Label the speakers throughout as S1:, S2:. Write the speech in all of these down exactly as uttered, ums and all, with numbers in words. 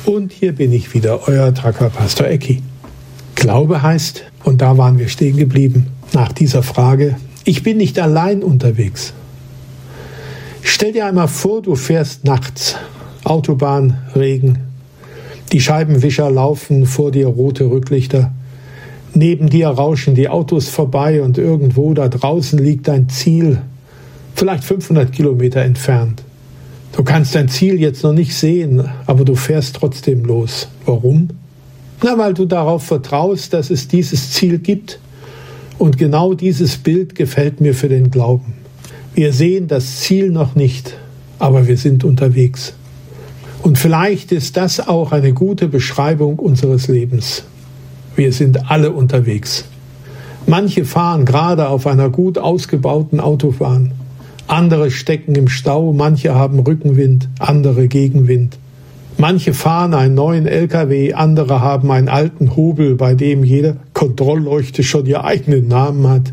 S1: Und hier bin ich wieder, euer Tracker Pastor Ecki. Glaube heißt, und da waren wir stehen geblieben, nach dieser Frage, ich bin nicht allein unterwegs. Stell dir einmal vor, du fährst nachts, Autobahn, Regen, die Scheibenwischer laufen, vor dir rote Rücklichter, neben dir rauschen die Autos vorbei und irgendwo da draußen liegt dein Ziel, vielleicht fünfhundert Kilometer entfernt. Du kannst dein Ziel jetzt noch nicht sehen, aber du fährst trotzdem los. Warum? Na, weil du darauf vertraust, dass es dieses Ziel gibt. Und genau dieses Bild gefällt mir für den Glauben. Wir sehen das Ziel noch nicht, aber wir sind unterwegs. Und vielleicht ist das auch eine gute Beschreibung unseres Lebens. Wir sind alle unterwegs. Manche fahren gerade auf einer gut ausgebauten Autobahn. Andere stecken im Stau, manche haben Rückenwind, andere Gegenwind. Manche fahren einen neuen L K W, andere haben einen alten Hobel, bei dem jede Kontrollleuchte schon ihren eigenen Namen hat.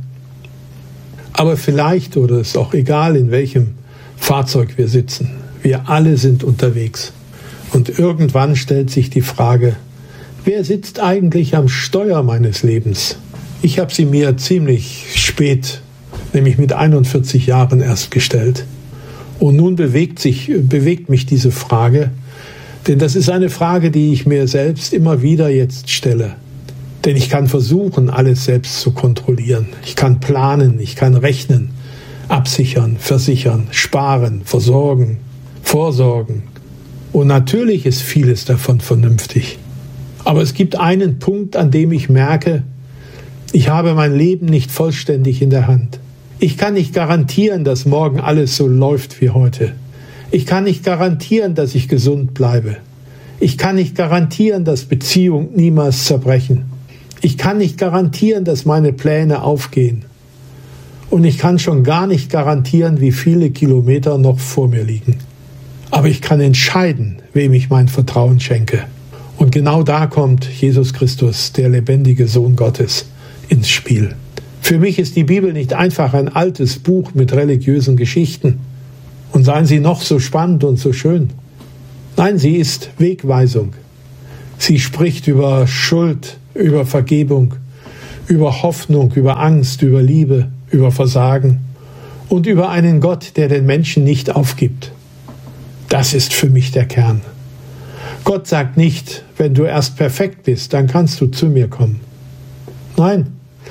S1: Aber vielleicht, oder ist auch egal, in welchem Fahrzeug wir sitzen, wir alle sind unterwegs. Und irgendwann stellt sich die Frage, wer sitzt eigentlich am Steuer meines Lebens? Ich habe sie mir ziemlich spät, nämlich mit einundvierzig Jahren erst gestellt. Und nun bewegt sich, bewegt mich diese Frage, denn das ist eine Frage, die ich mir selbst immer wieder jetzt stelle. Denn ich kann versuchen, alles selbst zu kontrollieren. Ich kann planen, ich kann rechnen, absichern, versichern, sparen, versorgen, vorsorgen. Und natürlich ist vieles davon vernünftig. Aber es gibt einen Punkt, an dem ich merke, ich habe mein Leben nicht vollständig in der Hand. Ich kann nicht garantieren, dass morgen alles so läuft wie heute. Ich kann nicht garantieren, dass ich gesund bleibe. Ich kann nicht garantieren, dass Beziehungen niemals zerbrechen. Ich kann nicht garantieren, dass meine Pläne aufgehen. Und ich kann schon gar nicht garantieren, wie viele Kilometer noch vor mir liegen. Aber ich kann entscheiden, wem ich mein Vertrauen schenke. Und genau da kommt Jesus Christus, der lebendige Sohn Gottes, ins Spiel. Für mich ist die Bibel nicht einfach ein altes Buch mit religiösen Geschichten. Und seien sie noch so spannend und so schön. Nein, sie ist Wegweisung. Sie spricht über Schuld, über Vergebung, über Hoffnung, über Angst, über Liebe, über Versagen und über einen Gott, der den Menschen nicht aufgibt. Das ist für mich der Kern. Gott sagt nicht, wenn du erst perfekt bist, dann kannst du zu mir kommen. Nein,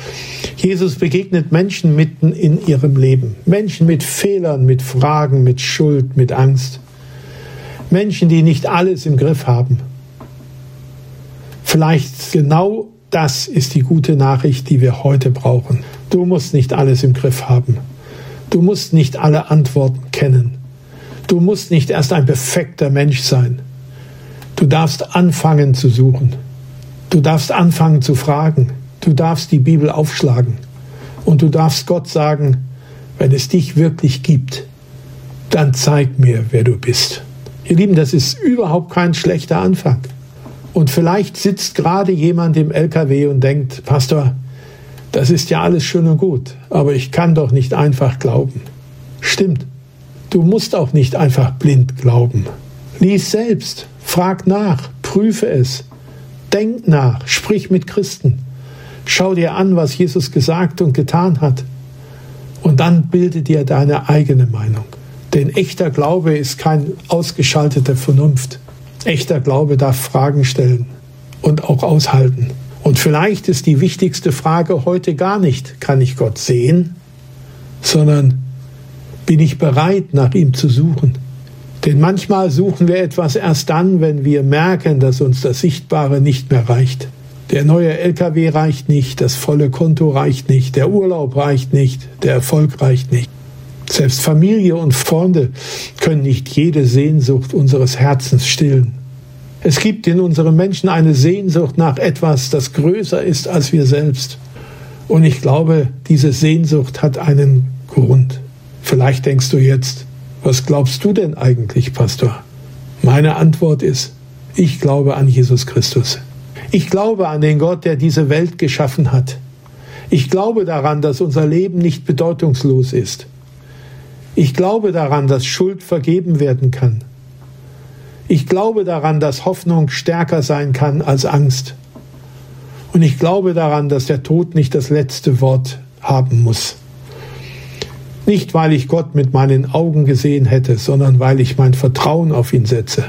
S1: Jesus begegnet Menschen mitten in ihrem Leben. Menschen mit Fehlern, mit Fragen, mit Schuld, mit Angst. Menschen, die nicht alles im Griff haben. Vielleicht genau das ist die gute Nachricht, die wir heute brauchen. Du musst nicht alles im Griff haben. Du musst nicht alle Antworten kennen. Du musst nicht erst ein perfekter Mensch sein. Du darfst anfangen zu suchen. Du darfst anfangen zu fragen. Du darfst die Bibel aufschlagen. Und du darfst Gott sagen, wenn es dich wirklich gibt, dann zeig mir, wer du bist. Ihr Lieben, das ist überhaupt kein schlechter Anfang. Und vielleicht sitzt gerade jemand im L K W und denkt, Pastor, das ist ja alles schön und gut, aber ich kann doch nicht einfach glauben. Stimmt, du musst auch nicht einfach blind glauben. Lies selbst, frag nach, prüfe es, denk nach, sprich mit Christen. Schau dir an, was Jesus gesagt und getan hat. Und dann bilde dir deine eigene Meinung. Denn echter Glaube ist kein ausgeschaltete Vernunft. Echter Glaube darf Fragen stellen und auch aushalten. Und vielleicht ist die wichtigste Frage heute gar nicht, kann ich Gott sehen, sondern bin ich bereit, nach ihm zu suchen? Denn manchmal suchen wir etwas erst dann, wenn wir merken, dass uns das Sichtbare nicht mehr reicht. Der neue L K W reicht nicht, das volle Konto reicht nicht, der Urlaub reicht nicht, der Erfolg reicht nicht. Selbst Familie und Freunde können nicht jede Sehnsucht unseres Herzens stillen. Es gibt in unserem Menschen eine Sehnsucht nach etwas, das größer ist als wir selbst. Und ich glaube, diese Sehnsucht hat einen Grund. Vielleicht denkst du jetzt, was glaubst du denn eigentlich, Pastor? Meine Antwort ist, ich glaube an Jesus Christus. Ich glaube an den Gott, der diese Welt geschaffen hat. Ich glaube daran, dass unser Leben nicht bedeutungslos ist. Ich glaube daran, dass Schuld vergeben werden kann. Ich glaube daran, dass Hoffnung stärker sein kann als Angst. Und ich glaube daran, dass der Tod nicht das letzte Wort haben muss. Nicht, weil ich Gott mit meinen Augen gesehen hätte, sondern weil ich mein Vertrauen auf ihn setze.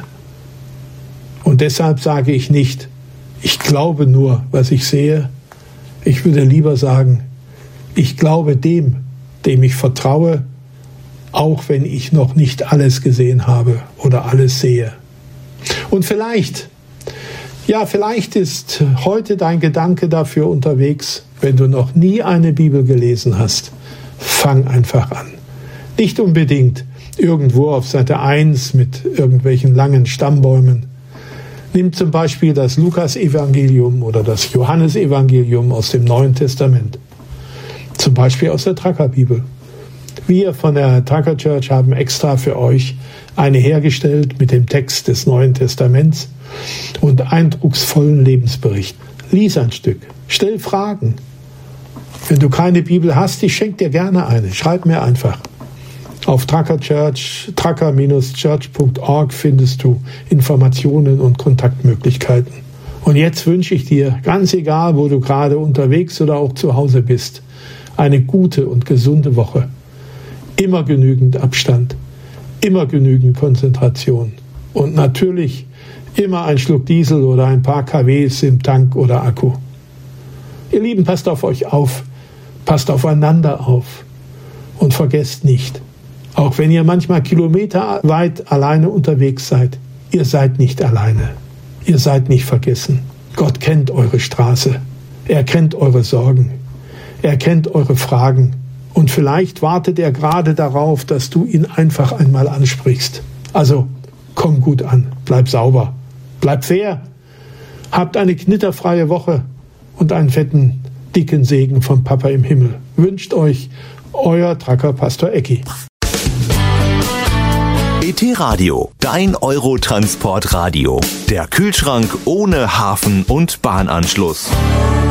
S1: Und deshalb sage ich nicht, ich glaube nur, was ich sehe. Ich würde lieber sagen, ich glaube dem, dem ich vertraue, auch wenn ich noch nicht alles gesehen habe oder alles sehe. Und vielleicht, ja, vielleicht ist heute dein Gedanke dafür unterwegs, wenn du noch nie eine Bibel gelesen hast. Fang einfach an. Nicht unbedingt irgendwo auf Seite eins mit irgendwelchen langen Stammbäumen. Nimm zum Beispiel das Lukas-Evangelium oder das Johannes-Evangelium aus dem Neuen Testament. Zum Beispiel aus der Tracker-Bibel. Wir von der Tracker Church haben extra für euch eine hergestellt mit dem Text des Neuen Testaments und eindrucksvollen Lebensbericht. Lies ein Stück, stell Fragen. Wenn du keine Bibel hast, ich schenke dir gerne eine. Schreib mir einfach. Auf Tracker Church, tracker Church punkt org findest du Informationen und Kontaktmöglichkeiten. Und jetzt wünsche ich dir, ganz egal, wo du gerade unterwegs oder auch zu Hause bist, eine gute und gesunde Woche. Immer genügend Abstand, immer genügend Konzentration und natürlich immer ein Schluck Diesel oder ein paar Kws im Tank oder Akku. Ihr Lieben, passt auf euch auf, passt aufeinander auf und vergesst nicht, auch wenn ihr manchmal kilometerweit alleine unterwegs seid, ihr seid nicht alleine, ihr seid nicht vergessen. Gott kennt eure Straße, er kennt eure Sorgen, er kennt eure Fragen und vielleicht wartet er gerade darauf, dass du ihn einfach einmal ansprichst. Also komm gut an, bleib sauber, bleib fair, habt eine knitterfreie Woche und einen fetten, dicken Segen vom Papa im Himmel. Wünscht euch euer Tracker Pastor Ecki.
S2: E T Radio, dein Eurotransport-Radio. Der Kühlschrank ohne Hafen- und Bahnanschluss.